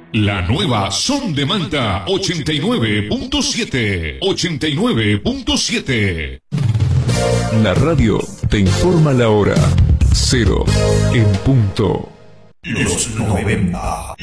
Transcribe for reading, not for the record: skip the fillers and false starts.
La nueva Son de Manta 89.7. 89.7. La radio te informa la hora. 0 en punto. Los 90.